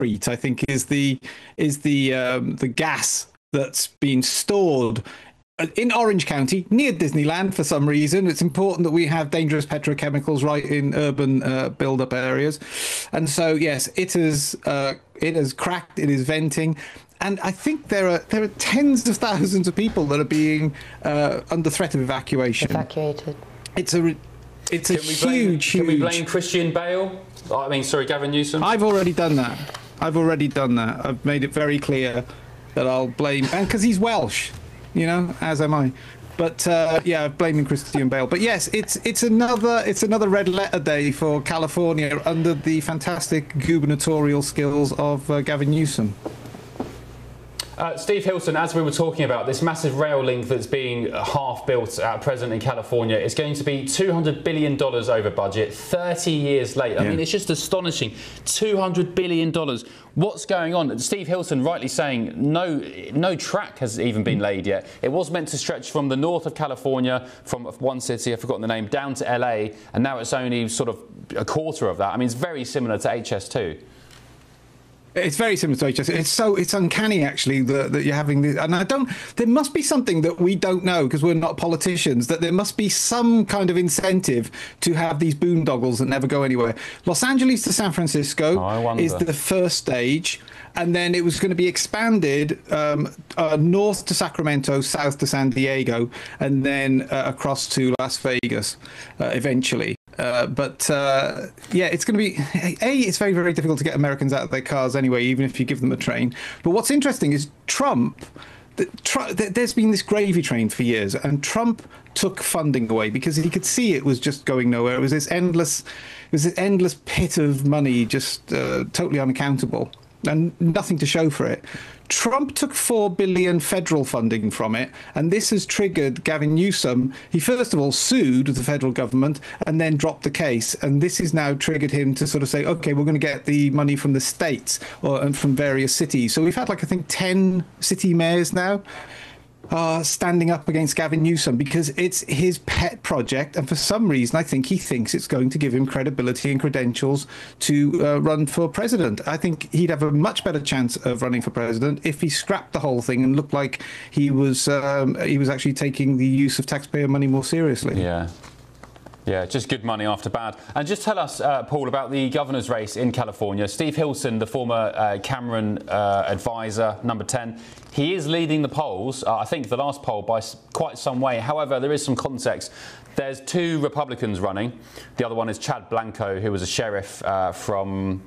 I think, is the gas that's been stored in Orange County near Disneyland for some reason. It's important that we have dangerous petrochemicals right in urban build-up areas, and so yes, it has cracked. It is venting. And I think there are tens of thousands of people that are being under threat of evacuation. Evacuated. It's a huge. Can we blame Christian Bale? Gavin Newsom. I've already done that. I've made it very clear that I'll blame, and because he's Welsh, as am I. But blaming Christian Bale. But yes, it's another red letter day for California under the fantastic gubernatorial skills of Gavin Newsom. Steve Hilton, as we were talking about, this massive rail link that's being half built at present in California is going to be $200 billion over budget, 30 years late. I mean, it's just astonishing. $200 billion. What's going on? Steve Hilton rightly saying no track has even been laid yet. It was meant to stretch from the north of California, from one city, I've forgotten the name, down to LA, and now it's only sort of a quarter of that. I mean, it's very similar to HS2. It's very similar to HS. It's uncanny actually that you're having this, and there must be something that we don't know because we're not politicians, that there must be some kind of incentive to have these boondoggles that never go anywhere. Los Angeles to San Francisco is the first stage, and then it was going to be expanded north to Sacramento, south to San Diego, and then across to Las Vegas eventually. It's going to be it's very, very difficult to get Americans out of their cars anyway, even if you give them a train. But what's interesting is Trump, there's been this gravy train for years, and Trump took funding away because he could see it was just going nowhere. It was this endless pit of money, just totally unaccountable, and nothing to show for it. Trump took $4 billion federal funding from it, and this has triggered Gavin Newsom. He first of all sued the federal government and then dropped the case, and this has now triggered him to sort of say, okay, we're going to get the money from the states and from various cities. So we've had, I think 10 city mayors now standing up against Gavin Newsom because it's his pet project, and for some reason I think he thinks it's going to give him credibility and credentials to run for president. I think he'd have a much better chance of running for president if he scrapped the whole thing and looked like he was actually taking the use of taxpayer money more seriously. Yeah, just good money after bad. And just tell us, Paul, about the governor's race in California. Steve Hilton, the former Cameron advisor, number 10, he is leading the polls, I think the last poll, by quite some way. However, there is some context. There's two Republicans running. The other one is Chad Blanco, who was a sheriff from...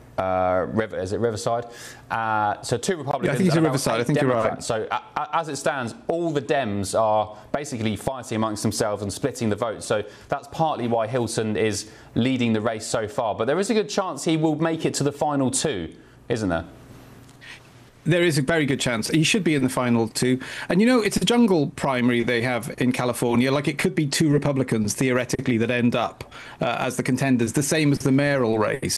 Riverside? So two Republicans. Yeah, I think it's Riverside. I think Democrats. You're right. So as it stands, all the Dems are basically fighting amongst themselves and splitting the vote. So that's partly why Hilton is leading the race so far. But there is a good chance he will make it to the final two, isn't there? There is a very good chance. He should be in the final two. And, it's a jungle primary they have in California. Like, it could be two Republicans, theoretically, that end up as the contenders, the same as the mayoral race.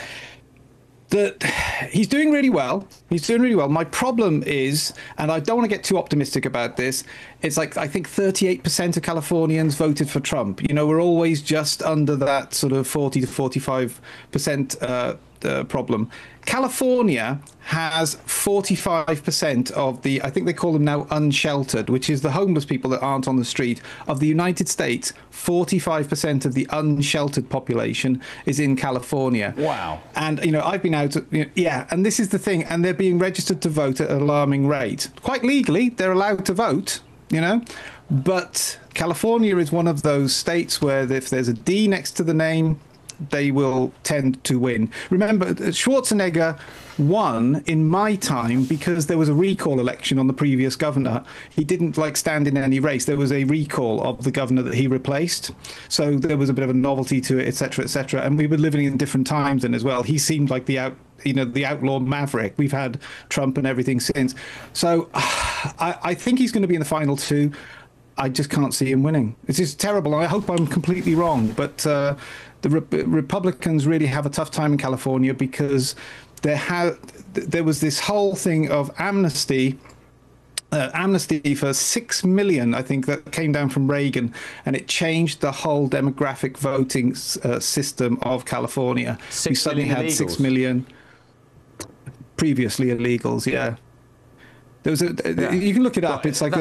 He's doing really well. My problem is, and I don't want to get too optimistic about this, it's like I think 38% of Californians voted for Trump. We're always just under that sort of 40 to 45% problem. California has 45% of the, I think they call them now unsheltered, which is the homeless people that aren't on the street. Of the United States, 45% of the unsheltered population is in California. Wow. And, I've been out, and this is the thing, and they're being registered to vote at an alarming rate. Quite legally, they're allowed to vote, but California is one of those states where if there's a D next to the name, they will tend to win. Remember, Schwarzenegger won in my time because there was a recall election on the previous governor. He didn't stand in any race. There was a recall of the governor that he replaced. So there was a bit of a novelty to it, et cetera, et cetera. And we were living in different times then as well. He seemed like the outlaw maverick. We've had Trump and everything since. So I think he's going to be in the final two. I just can't see him winning. It's just terrible. I hope I'm completely wrong, but the Republicans really have a tough time in California because there was this whole thing of amnesty for 6 million, I think, that came down from Reagan, and it changed the whole demographic voting system of California. We suddenly had 6 million. previously illegals. Yeah, there was you can look it up. It's like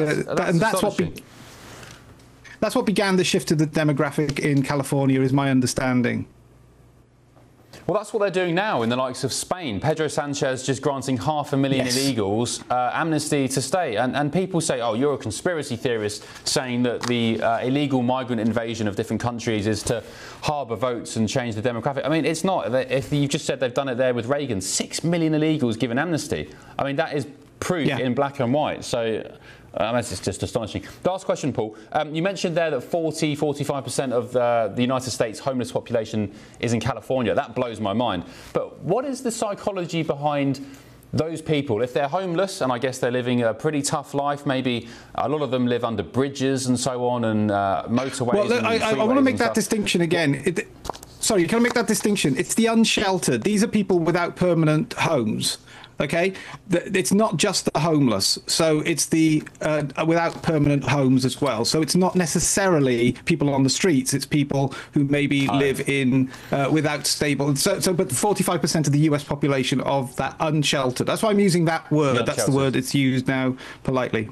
that's what began the shift to the demographic in California, is my understanding. Well, that's what they're doing now in the likes of Spain. Pedro Sanchez just granting 500,000 illegals amnesty to stay. And people say, oh, you're a conspiracy theorist saying that the illegal migrant invasion of different countries is to harbour votes and change the demographic. I mean, it's not. If you just said they've done it there with Reagan, 6 million illegals given amnesty. I mean, that is proof in black and white. So it's just astonishing. Last question, Paul. You mentioned there that 45% of the United States homeless population is in California. That blows my mind. But what is the psychology behind those people? If they're homeless, and I guess they're living a pretty tough life, maybe a lot of them live under bridges and so on, and motorways. Well, I want to make that distinction again. Sorry, can I make that distinction? It's the unsheltered. These are people without permanent homes. Okay, it's not just the homeless, so it's the without permanent homes as well. So it's not necessarily people on the streets. It's people who maybe live in without stable. But 45% of the U.S. population of that unsheltered. That's why I'm using that word. That's the word it's used now politely.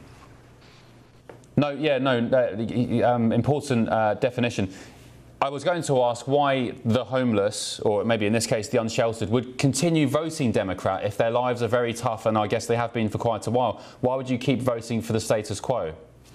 Important definition. I was going to ask why the homeless, or maybe in this case the unsheltered, would continue voting Democrat if their lives are very tough, and I guess they have been for quite a while. Why would you keep voting for the status quo?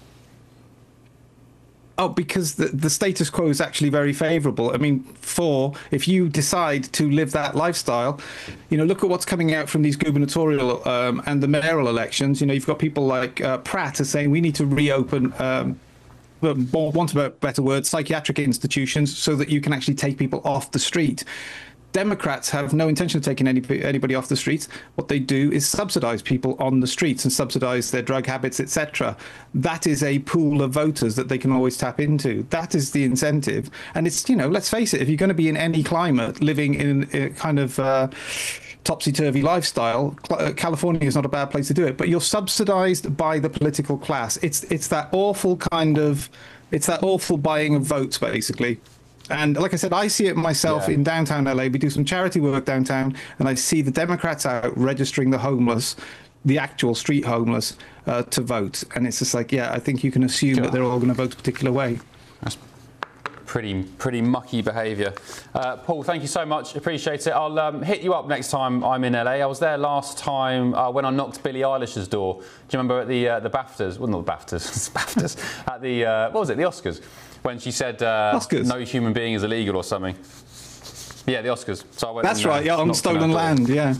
Oh, because the status quo is actually very favourable. I mean, if you decide to live that lifestyle, look at what's coming out from these gubernatorial and the mayoral elections. You've got people like Pratt are saying we need to reopen want a better word, psychiatric institutions so that you can actually take people off the street. Democrats have no intention of taking anybody off the streets. What they do is subsidize people on the streets and subsidize their drug habits, etc. That is a pool of voters that they can always tap into. That is the incentive. And it's, let's face it, if you're going to be in any climate, living in a kind of topsy-turvy lifestyle, California is not a bad place to do it, but you're subsidized by the political class. It's that awful buying of votes, basically. And like I said, I see it myself in downtown LA. We do some charity work downtown, and I see the Democrats out registering the homeless, the actual street homeless, to vote. And it's just like, I think you can assume that they're all going to vote a particular way. That's pretty mucky behaviour. Paul, thank you so much. Appreciate it. I'll hit you up next time I'm in LA. I was there last time when I knocked Billie Eilish's door. Do you remember at the BAFTAs? Well, not the BAFTAs. BAFTAs. At the what was it? The Oscars. When she said no human being is illegal or something. Yeah, the Oscars. So I went. That's right. Yeah, on stolen land. Yeah.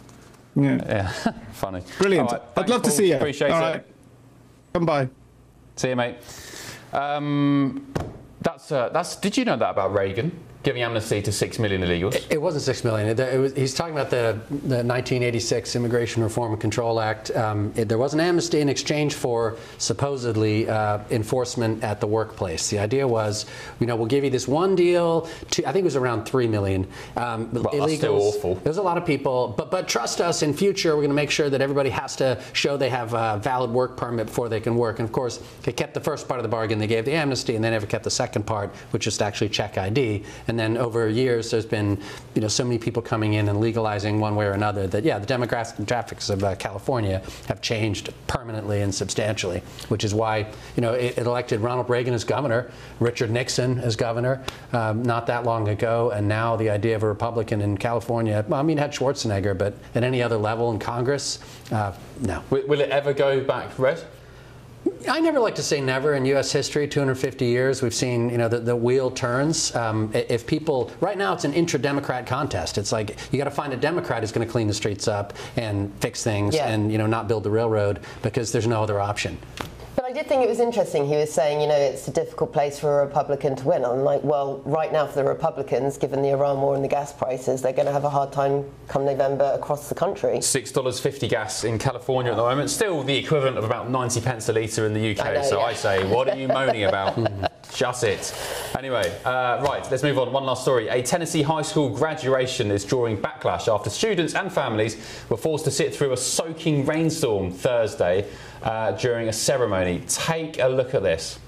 Funny. Brilliant. Right, I'd love to see you. Appreciate it. Come by. See you, mate. Did you know that about Reagan giving amnesty to 6 million illegals? It wasn't 6 million. He's talking about the 1986 Immigration Reform and Control Act. There was an amnesty in exchange for supposedly enforcement at the workplace. The idea was, we'll give you this one deal. I think it was around 3 million illegals. That's still awful. There's a lot of people, but trust us. In future, we're going to make sure that everybody has to show they have a valid work permit before they can work. And of course, they kept the first part of the bargain. They gave the amnesty, and they never kept the second part, which is to actually check ID. And then over years, there's been, so many people coming in and legalizing one way or another that, the demographics of California have changed permanently and substantially, which is why, it elected Ronald Reagan as governor, Richard Nixon as governor, not that long ago, and now the idea of a Republican in California, well, it had Schwarzenegger, but at any other level in Congress, no. Will it ever go back red? I never like to say never. In U.S. history, 250 years, we've seen, the wheel turns. If people, right now, it's an intra-Democrat contest. It's like you got to find a Democrat who's going to clean the streets up and fix things and, not build the railroad because there's no other option. But I did think it was interesting. He was saying, it's a difficult place for a Republican to win. I'm like, well, right now for the Republicans, given the Iran war and the gas prices, they're going to have a hard time come November across the country. $6.50 gas in California at the moment. Still the equivalent of about 90 pence a litre in the UK. I say, what are you moaning about? Shut it. Anyway, right, let's move on. One last story. A Tennessee high school graduation is drawing backlash after students and families were forced to sit through a soaking rainstorm Thursday during a ceremony. Take a look at this.